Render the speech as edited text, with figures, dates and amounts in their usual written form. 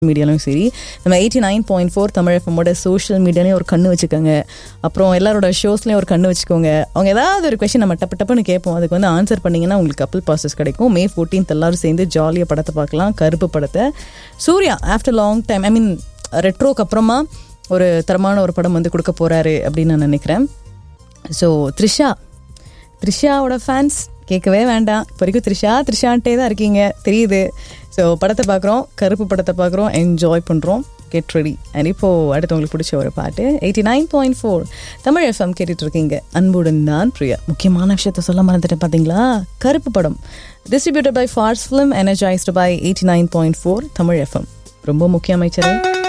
மீடியாலையும் சரி, நம்ம 89.4 தமிழ் எஃப்எம்மோட சோஷியல் மீடியாலையும் ஒரு கண்ணு வச்சுக்கோங்க. அப்புறம் எல்லாரோட ஷோஸ்லையும் ஒரு கண்ணு வச்சுக்கோங்க. அவங்க ஏதாவது ஒரு கொஸ்டின் நம்ம டப்புன்னு கேட்போம், அதுக்கு வந்து ஆன்சர் பண்ணிங்கன்னா உங்களுக்கு கப்பிள் பாசஸ் கிடைக்கும். May 14th எல்லாரும் சேர்ந்து ஜாலியாக படத்தை பார்க்கலாம். கருப்பு படத்தை சூர்யா ஆஃப்டர் லாங் டைம், ஐ மீன் ரெட்ரோக்கு அப்புறமா ஒரு தரமான ஒரு படம் வந்து கொடுக்க போகிறாரு அப்படின்னு நான் நினைக்கிறேன். ஸோ த்ரிஷாவோட ஃபேன்ஸ் கேட்கவே வேண்டாம். இப்போ வரைக்கும் த்ரிஷான்ட்டே தான் இருக்கீங்க தெரியுது. ஸோ படத்தை பார்க்குறோம், கருப்பு படத்தை பார்க்குறோம், என்ஜாய் பண்ணுறோம். Get ready. அண்ட் இப்போது அடுத்து உங்களுக்கு பிடிச்ச ஒரு பாட்டு 89.4 தமிழ் எஃப்எம் கேட்டுட்டு இருக்கீங்க. அன்புடன் நான் பிரியா. முக்கியமான விஷயத்த சொல்ல மறந்துட்டேன் பார்த்தீங்களா? கருப்பு படம் distributed by Phars film, energised by 89.4 Tamil FM. ரொம்ப முக்கிய அமைச்சர்.